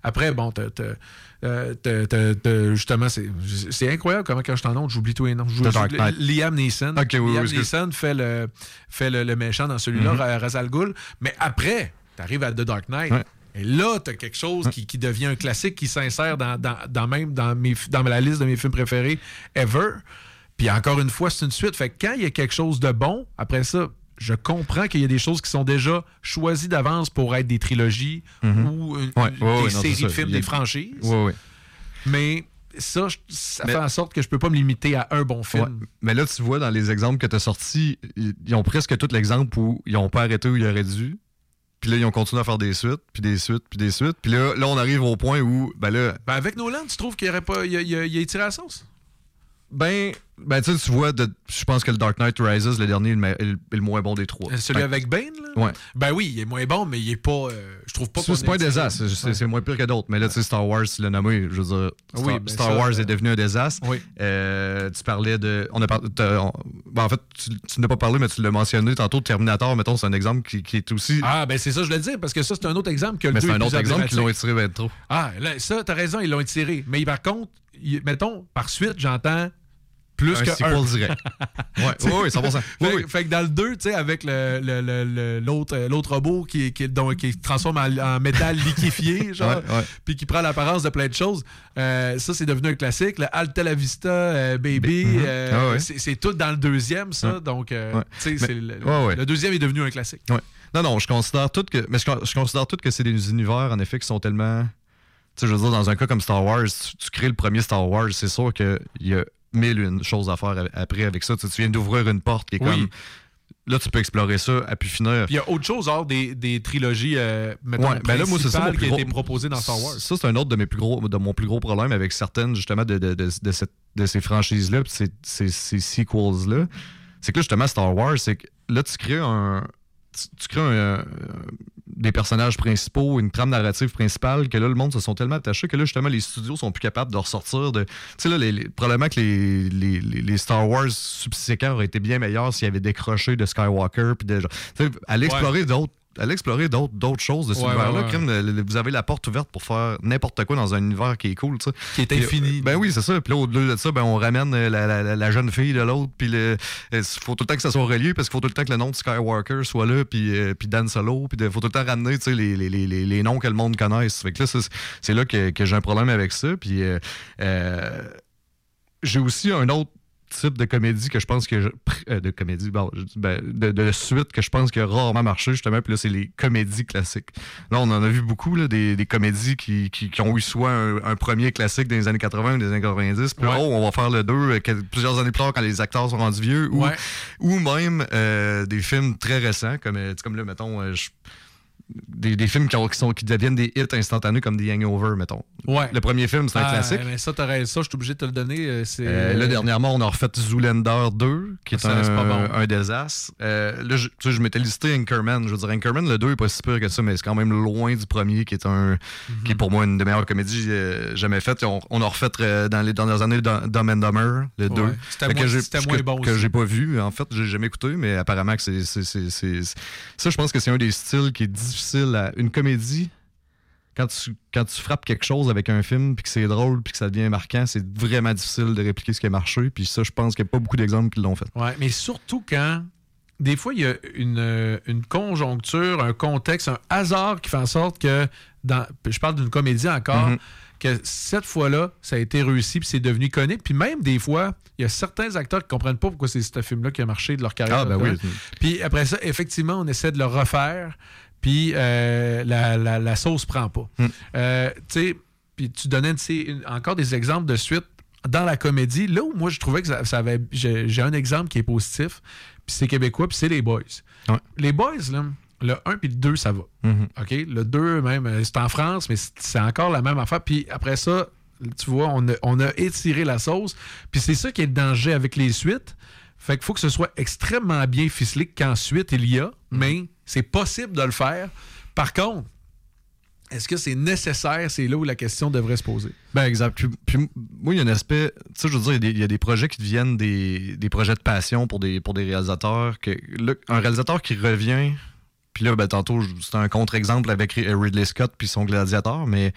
Après, bon, justement, c'est incroyable comment quand je t'en note, j'oublie tous les noms. Liam Neeson. Okay, oui, Liam Neeson fait le méchant dans celui-là, Ra's al Ghul. Mais après, t'arrives à The Dark Knight. Ouais. Et là, t'as quelque chose qui devient un classique, qui s'insère dans la liste de mes films préférés ever. Puis encore une fois, c'est une suite. Fait que quand il y a quelque chose de bon, après ça, je comprends qu'il y a des choses qui sont déjà choisies d'avance pour être des trilogies ou des séries de films, des franchises. Ouais. Mais ça fait en sorte que je peux pas me limiter à un bon film. Ouais. Mais là, tu vois, dans les exemples que tu as sortis, ils ont presque tout l'exemple où ils n'ont pas arrêté où ils auraient dû. Puis là, ils ont continué à faire des suites, puis des suites, puis des suites. Puis là, on arrive au point où... avec Nolan, tu trouves qu'il aurait pas... Il a étiré la sauce? Tu vois, je pense que le Dark Knight Rises, le dernier, est le moins bon des trois. Celui avec Bane, là? Ouais. Ben oui, il est moins bon, mais il est pas... je trouve pas... C'est pas un désastre, c'est moins pire que d'autres. Mais là, tu sais, Star Wars, tu l'as nommé, je veux dire, Star Wars est devenu un désastre. Oui. Tu parlais de... en fait, tu n'as pas parlé, mais tu l'as mentionné tantôt, Terminator, mettons, c'est un exemple qui est aussi... Ah, ben c'est ça, je voulais dire, parce que ça, c'est un autre exemple que le 2 c'est un autre exemple qu'ils l'ont étiré bien trop. Ah, là, ça, t'as raison, ils l'ont étiré. Mais par contre, mettons, par suite, j'entends... Plus un que sequel direct. Oui, 100%. Fait que dans le 2, tu sais, avec l'autre robot qui se transforme en métal liquéfié, genre, puis qui prend l'apparence de plein de choses, ça, c'est devenu un classique. Le Alta la Vista, Baby, c'est tout dans le deuxième, ça. Donc, tu sais, le deuxième est devenu un classique. Ouais. Non, je considère tout que c'est des univers, en effet, qui sont tellement... Tu sais, je veux dire, dans un cas comme Star Wars, tu crées le premier Star Wars, c'est sûr qu'il y a 1001 choses à faire après avec ça. Tu viens d'ouvrir une porte qui est comme... Là, tu peux explorer ça à pu finir. Puis il y a autre chose hors des trilogies mettons, principales qui a été proposées dans Star Wars. Ça, c'est un autre de mon plus gros problème avec certaines, justement, de ces franchises-là puis ces sequels-là. C'est que là, justement, Star Wars, c'est que là, tu crées des personnages principaux, une trame narrative principale, que là, le monde se sont tellement attachés que là, justement, les studios sont plus capables de ressortir de... Tu sais, là, probablement que les Star Wars subséquents auraient été bien meilleurs s'ils avaient décroché de Skywalker, puis de... Tu sais, aller explorer d'autres choses de cet univers-là. Vous avez la porte ouverte pour faire n'importe quoi dans un univers qui est cool, tu sais. Qui est infini. Ben oui, c'est ça. Puis là, au-delà de ça, on ramène la jeune fille de l'autre, puis il faut tout le temps que ça soit relié, parce qu'il faut tout le temps que le nom de Skywalker soit là, puis Dan Solo, puis il faut tout le temps ramener, tu sais, les noms que le monde connaisse. Fait que là, c'est là que j'ai un problème avec ça. Puis j'ai aussi un autre type de comédie que je pense que de suite que je pense qu'il a rarement marché, justement, puis là c'est les comédies classiques. Là on en a vu beaucoup là, des comédies qui ont eu soit un premier classique dans les années 80 ou des années 90, puis on va faire le 2 plusieurs années plus tard quand les acteurs sont rendus vieux, ou même des films très récents comme là mettons des films qui deviennent des hits instantanés comme The Hangover, mettons. Ouais. Le premier film, c'est un classique. Mais ça, je suis obligé de te le donner. Là, dernièrement, on a refait Zoolander 2, qui est un désastre. Là, je m'étais listé Anchorman. Je veux dire, Anchorman, le 2 est pas si pire que ça, mais c'est quand même loin du premier, qui est pour moi une des meilleures comédies jamais faites. On a refait dans les dernières années Dumb and Dumber, le 2. C'était moins bon que j'ai pas vu. En fait, j'ai jamais écouté, mais apparemment que c'est... Ça, je pense que c'est un des styles qui est difficile à une comédie. Quand tu frappes quelque chose avec un film puis que c'est drôle puis que ça devient marquant, c'est vraiment difficile de répliquer ce qui a marché. Puis ça, je pense qu'il n'y a pas beaucoup d'exemples qui l'ont fait. Ouais, mais surtout quand des fois, il y a une conjoncture, un contexte, un hasard qui fait en sorte que je parle d'une comédie encore, que cette fois-là, ça a été réussi puis c'est devenu iconique. Puis même des fois, il y a certains acteurs qui comprennent pas pourquoi c'est ce film-là qui a marché de leur carrière. Ah, ben oui. Puis après ça, effectivement, on essaie de le refaire. Puis la sauce prend pas. Puis tu donnais encore des exemples de suite dans la comédie. Là où moi, je trouvais que j'ai un exemple qui est positif, puis c'est québécois, puis c'est les Boys. Ouais. Les Boys, là, le 1 puis le 2, ça va. OK? Le 2, même, c'est en France, mais c'est encore la même affaire. Puis après ça, tu vois, on a étiré la sauce. Puis c'est ça qui est le danger avec les suites. Fait qu'il faut que ce soit extrêmement bien ficelé qu'ensuite il y a, mais c'est possible de le faire. Par contre, est-ce que c'est nécessaire? C'est là où la question devrait se poser. Ben exact. Puis moi, il y a un aspect... Tu sais, je veux dire, il y a des projets qui deviennent des projets de passion pour des réalisateurs. Un réalisateur qui revient... Puis là, tantôt, c'était un contre-exemple avec Ridley Scott puis son Gladiateur, mais